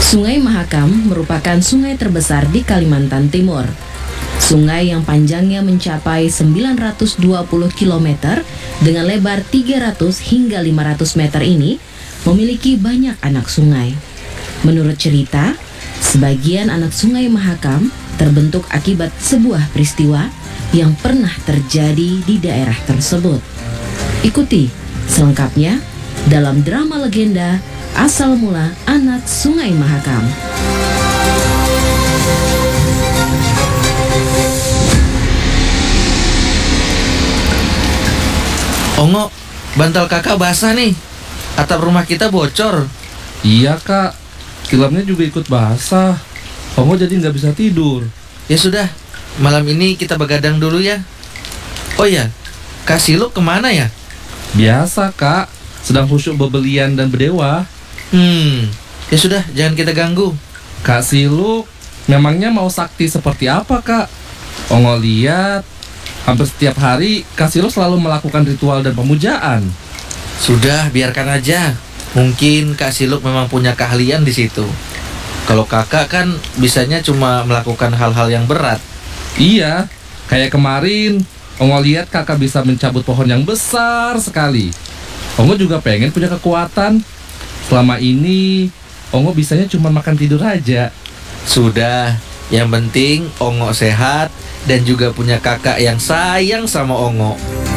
Sungai Mahakam merupakan sungai terbesar di Kalimantan Timur. Sungai yang panjangnya mencapai 920 km dengan lebar 300 hingga 500 meter ini memiliki banyak anak sungai. Menurut cerita, sebagian anak sungai Mahakam terbentuk akibat sebuah peristiwa yang pernah terjadi di daerah tersebut. Ikuti selengkapnya dalam drama legenda Asal Mula Anak Sungai Mahakam. Ongo, bantal kakak basah nih. Atap rumah kita bocor. Iya kak, tilamnya juga ikut basah. Ongo jadi nggak bisa tidur. Ya sudah, malam ini kita begadang dulu ya. Oh ya, Kak Siluk kemana ya? Biasa kak, sedang khusyuk bebelian dan berdewa. Ya sudah, jangan kita ganggu. Kak Siluk, memangnya mau sakti seperti apa kak? Ongo lihat, hampir setiap hari Kak Siluk selalu melakukan ritual dan pemujaan. Sudah, biarkan aja. Mungkin Kak Siluk memang punya keahlian di situ. Kalau kakak kan bisanya cuma melakukan hal-hal yang berat. Iya, kayak kemarin Ongo lihat kakak bisa mencabut pohon yang besar sekali. Ongo juga pengen punya kekuatan. Selama ini Ongo bisanya cuma makan tidur aja. Sudah, yang penting Ongo sehat dan juga punya kakak yang sayang sama Ongo.